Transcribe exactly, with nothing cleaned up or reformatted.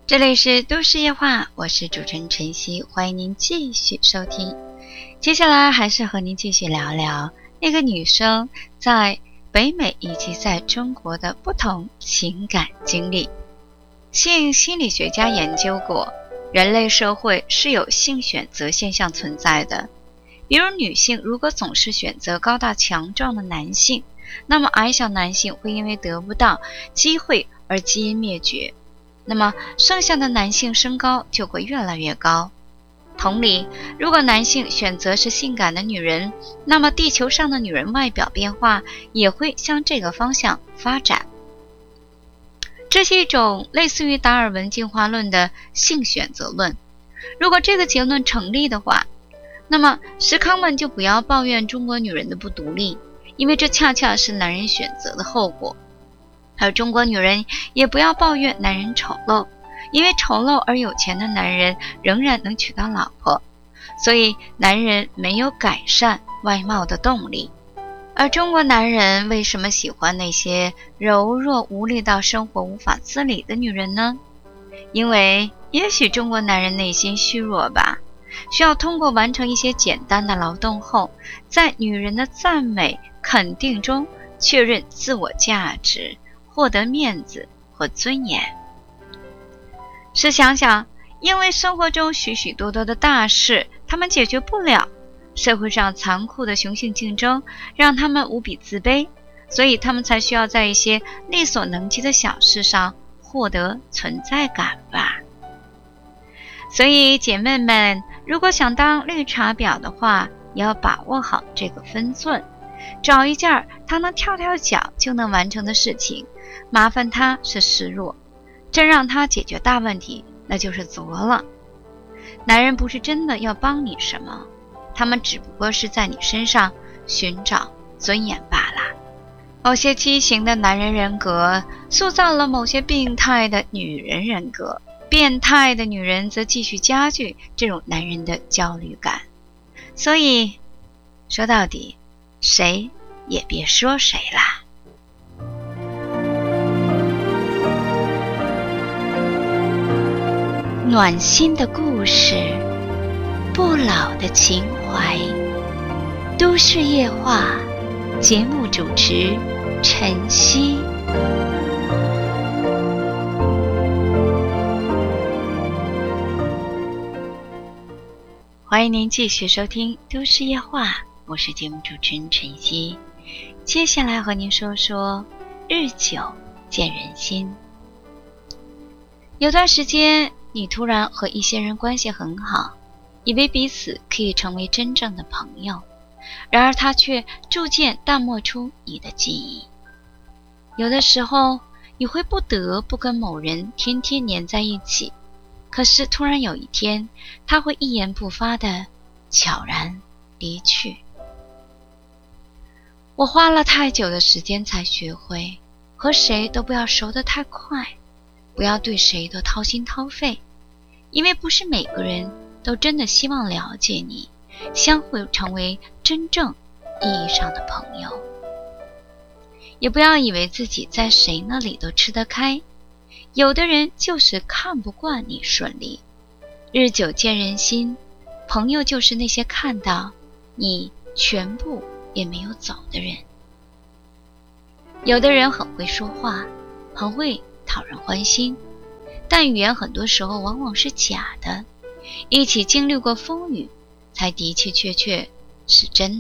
这里是都市夜话，我是主持人晨曦，欢迎您继续收听。接下来还是和您继续聊聊那个女生在北美以及在中国的不同情感经历。性心理学家研究过，人类社会是有性选择现象存在的。比如女性如果总是选择高大强壮的男性，那么矮小男性会因为得不到机会而基因灭绝，那么剩下的男性身高就会越来越高。同理，如果男性选择是性感的女人，那么地球上的女人外表变化也会向这个方向发展。这是一种类似于达尔文进化论的性选择论。如果这个结论成立的话，那么石康们就不要抱怨中国女人的不独立，因为这恰恰是男人选择的后果。而中国女人也不要抱怨男人丑陋，因为丑陋而有钱的男人仍然能娶到老婆，所以男人没有改善外貌的动力。而中国男人为什么喜欢那些柔弱无力到生活无法自理的女人呢？因为也许中国男人内心虚弱吧，需要通过完成一些简单的劳动后，在女人的赞美肯定中确认自我价值，获得面子和尊严。试想想，因为生活中许许多多的大事他们解决不了，社会上残酷的雄性竞争让他们无比自卑，所以他们才需要在一些力所能及的小事上获得存在感吧。所以姐妹们，如果想当绿茶婊的话，也要把握好这个分寸，找一件他能跳跳脚就能完成的事情，麻烦他是示弱，真让他解决大问题，那就是作了。男人不是真的要帮你什么，他们只不过是在你身上寻找尊严罢了。某些畸形的男人人格塑造了某些病态的女人人格，变态的女人则继续加剧这种男人的焦虑感。所以说到底，谁也别说谁啦。暖心的故事，不老的情怀，都市夜话，节目主持晨曦。欢迎您继续收听都市夜话，我是节目主持人晨曦。接下来和您说说日久见人心。有段时间你突然和一些人关系很好，以为彼此可以成为真正的朋友，然而他却逐渐淡漠出你的记忆。有的时候你会不得不跟某人天天黏在一起，可是突然有一天他会一言不发地悄然离去。我花了太久的时间才学会，和谁都不要熟得太快，不要对谁都掏心掏肺，因为不是每个人都真的希望了解你，相互成为真正意义上的朋友。也不要以为自己在谁那里都吃得开，有的人就是看不惯你顺利。日久见人心，朋友就是那些看到你全部也没有走的人。有的人很会说话，很会讨人欢心，但语言很多时候往往是假的，一起经历过风雨，才的确确确是真的。